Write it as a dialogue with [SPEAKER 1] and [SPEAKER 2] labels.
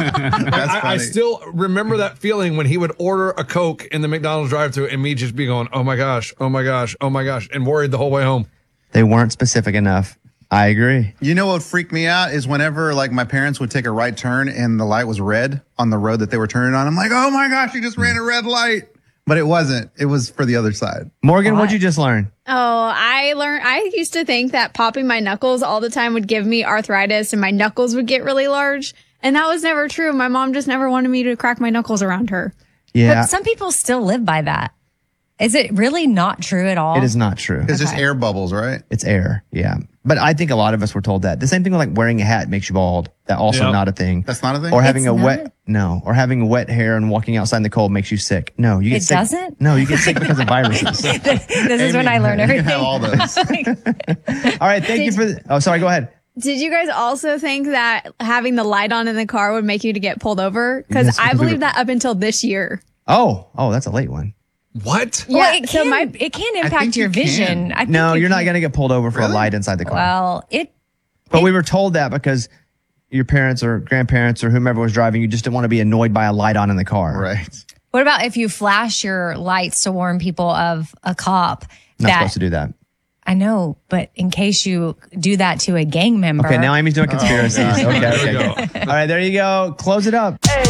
[SPEAKER 1] I still remember that feeling when he would order a Coke in the McDonald's drive-thru and me just be going, oh my gosh, oh my gosh, oh my gosh, and worried the whole way home.
[SPEAKER 2] They weren't specific enough. I agree.
[SPEAKER 3] You know what freaked me out is whenever like my parents would take a right turn and the light was red on the road that they were turning on. I'm like, oh my gosh, you just ran a red light. But it wasn't. It was for the other side.
[SPEAKER 2] Morgan, what'd you just learn?
[SPEAKER 4] I used to think that popping my knuckles all the time would give me arthritis and my knuckles would get really large. And that was never true. My mom just never wanted me to crack my knuckles around her.
[SPEAKER 2] Yeah.
[SPEAKER 5] But some people still live by that. Is it really not true at all?
[SPEAKER 2] It is not true.
[SPEAKER 3] It's just air bubbles, right?
[SPEAKER 2] It's air, yeah. But I think a lot of us were told that. The same thing with like wearing a hat makes you bald. That also not a thing.
[SPEAKER 3] That's not a thing?
[SPEAKER 2] Or having
[SPEAKER 5] It's not?
[SPEAKER 2] or having wet hair and walking outside in the cold makes you sick. No, you get
[SPEAKER 5] It
[SPEAKER 2] sick.
[SPEAKER 5] doesn't?
[SPEAKER 2] No, you get sick because of viruses.
[SPEAKER 5] This is when I learn
[SPEAKER 3] You
[SPEAKER 5] everything.
[SPEAKER 3] have all those.
[SPEAKER 2] All right, thank you for sorry, go ahead.
[SPEAKER 4] Did you guys also think that having the light on in the car would make you to get pulled over? Because
[SPEAKER 2] Yes,
[SPEAKER 4] I
[SPEAKER 2] because we
[SPEAKER 4] believed
[SPEAKER 2] were-
[SPEAKER 4] that up until this year.
[SPEAKER 2] Oh, that's a late one.
[SPEAKER 1] What?
[SPEAKER 5] Well,
[SPEAKER 4] Yeah,
[SPEAKER 5] it
[SPEAKER 4] so
[SPEAKER 5] can, it can impact
[SPEAKER 3] think
[SPEAKER 5] your
[SPEAKER 3] you can.
[SPEAKER 5] vision. I think
[SPEAKER 2] No,
[SPEAKER 5] you
[SPEAKER 2] you're not
[SPEAKER 5] can-
[SPEAKER 2] going to get pulled over for a light inside the car.
[SPEAKER 5] Well,
[SPEAKER 2] But we were told that because your parents or grandparents or whomever was driving, you just didn't want to be annoyed by a light on in the car.
[SPEAKER 3] Right.
[SPEAKER 5] what about if you flash your lights to warn people of a cop?
[SPEAKER 2] Not supposed to do that.
[SPEAKER 5] I know, but in case you do that to a gang member.
[SPEAKER 2] Okay, now Amy's doing conspiracies.
[SPEAKER 1] There we
[SPEAKER 2] okay.
[SPEAKER 1] go.
[SPEAKER 2] All right, there you go. Close it up.